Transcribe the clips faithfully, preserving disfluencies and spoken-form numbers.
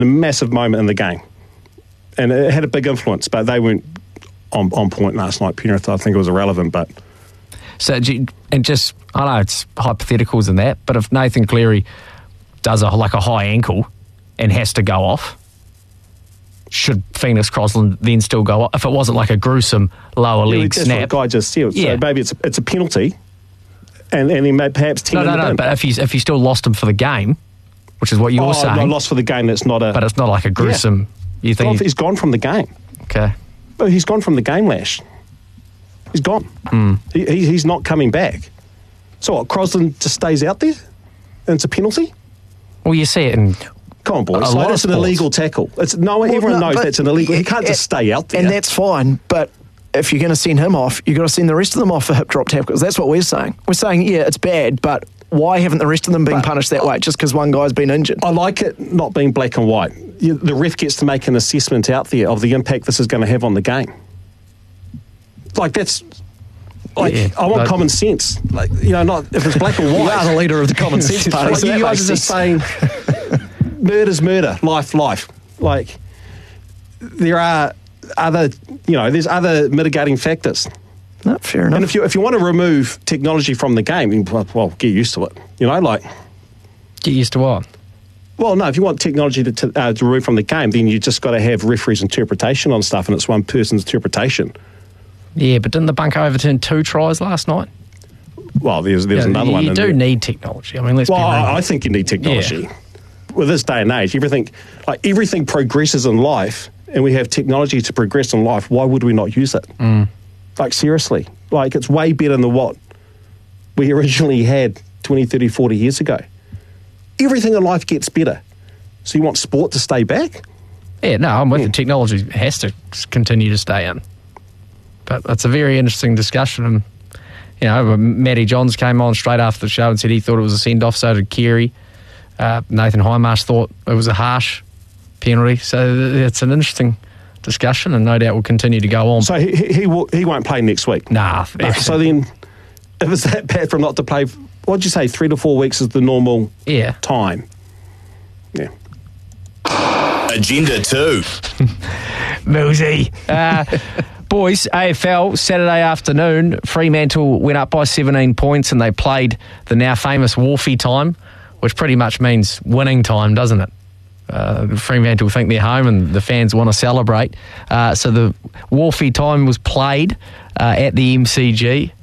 a massive moment in the game. And it had a big influence, but they weren't on, on point last night. Penrith, I think it was irrelevant, but... So, do you, and just, I know it's hypotheticals and that, but if Nathan Cleary does a, like a high ankle and has to go off, should Phoenix Crosland then still go off? If it wasn't like a gruesome lower yeah, leg that's snap. what the guy just said. Yeah. So maybe it's a, it's a penalty, and, and he may perhaps ten No, no, in the no, bin. but if you, if you still lost him for the game, which is what you're oh, saying. I lost for the game, that's not a... But it's not like a gruesome... Yeah. You think Gone, he's gone from the game. Okay. But he's gone from the game, Lash. He's gone. Mm. He, he, he's not coming back. So what, Crosland just stays out there? And it's a penalty? Well, you see it in... Come on, boys. A So lot of that's an sports. illegal tackle. It's no, Well, everyone no, knows but- that's an illegal. He can't just stay out there. And that's fine, but if you're going to send him off, you've got to send the rest of them off for hip drop tackles. That's what we're saying. We're saying, yeah, it's bad, but why haven't the rest of them been But- punished that way just because one guy's been injured? I like it not being black and white. You, the ref gets to make an assessment out there of the impact this is going to have on the game. Like, that's... Like, Yeah, I want but- common sense. Like, you know, not if it's black and white. You are the leader of the common sense party. Like, so you that guys makes are just sense. saying murder's murder, life, life. Like, there are other, you know, there's other mitigating factors. No, fair enough. And if you if you want to remove technology from the game, then, well, well, get used to it. You know, like, Get used to what? well, no, if you want technology to, to, uh, to remove from the game, then you just got to have referees' interpretation on stuff, and it's one person's interpretation. Yeah, but didn't the bunker overturn two tries last night? Well, there's there's Yeah, another you one. You in do there. need technology. I mean, let's Well, be real. I, I think you need technology. With this day and age, everything like everything progresses in life, and we have technology to progress in life. Why would we not use it? Mm. Like, seriously, like it's way better than what we originally had twenty, thirty, forty years ago. Everything in life gets better. So you want sport to stay back? Yeah, no, I'm with Yeah. you. Technology has to continue to stay in. But that's a very interesting discussion. And, you know, Matty Johns came on straight after the show and said he thought it was a send-off, so did Carey. Uh, Nathan Highmarsh thought it was a harsh penalty. So it's an interesting discussion, and no doubt will continue to go on. So he he, he, will, he won't play next week. nah. No, so then, if it's that bad for him not to play, what'd you say? Three to four weeks is the normal yeah. time. Yeah. Agenda two. Millsy. Uh, boys, A F L, Saturday afternoon, Fremantle went up by seventeen points and they played the now famous Wharfie time, which pretty much means winning time, doesn't it? Uh, Fremantle think they're home and the fans want to celebrate. Uh, so the Wharfie time was played uh, at the M C G.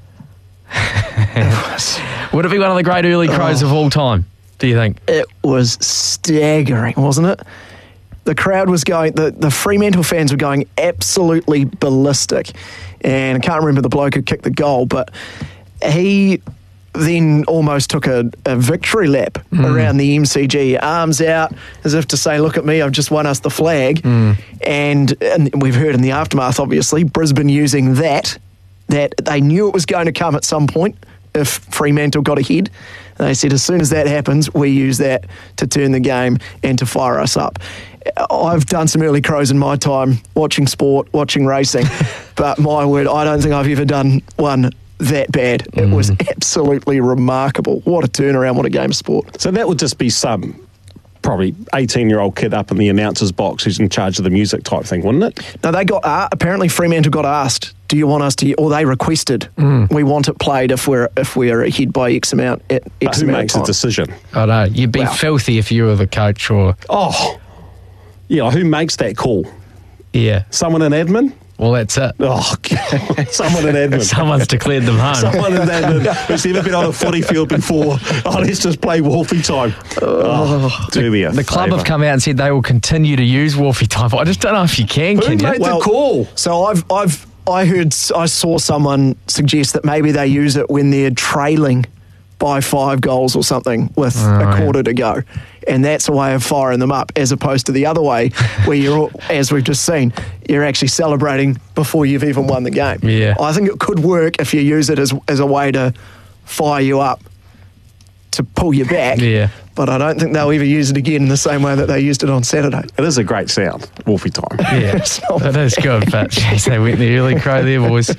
Would it be one of the great early crows Oh. of all time, do you think? It was staggering, wasn't it? The crowd was going, the, the Fremantle fans were going absolutely ballistic. And I can't remember the bloke who kicked the goal, but he then almost took a, a victory lap mm. around the M C G, arms out as if to say, look at me, I've just won us the flag. Mm. And, and we've heard in the aftermath, obviously, Brisbane using that, that they knew it was going to come at some point if Fremantle got ahead. They said as soon as that happens, we use that to turn the game and to fire us up. I've done some early crows in my time watching sport, watching racing, but my word, I don't think I've ever done one that bad. It mm. was absolutely remarkable. What a turnaround, what a game of sport. So that would just be some probably eighteen-year-old kid up in the announcer's box who's in charge of the music type thing, wouldn't it? No, they got, uh, apparently Fremantle got asked, do you want us to, or they requested, mm. we want it played if we're if we're ahead by X amount at X but who amount makes of time. a decision? I know. You'd be Wow. filthy if you were the coach or... Oh, yeah, who makes that call? Yeah. Someone in admin? Well, that's it. Oh, God. Someone in admin. Someone's declared them home. Someone in admin who's never been on a footy field before. Oh, let's just play Wolfie time. Oh, do me a The club favour. have come out and said they will continue to use Wolfie time. I just don't know if you can, Who can you? made Well, the call? So I've I've I heard I saw someone suggest that maybe they use it when they're trailing by five goals or something with Oh, a quarter yeah. to go, and that's a way of firing them up, as opposed to the other way where you're, as we've just seen, you're actually celebrating before you've even won the game. Yeah. I think it could work if you use it as as a way to fire you up, to pull you back. Yeah. But I don't think they'll ever use it again in the same way that they used it on Saturday. It is a great sound, Wolfie time. Yeah, it is good, but geez, they went the early crow there, boys.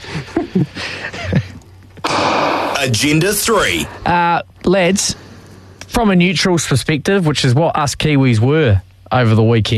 Agenda three. Uh, lads, from a neutral's perspective, which is what us Kiwis were over the weekend.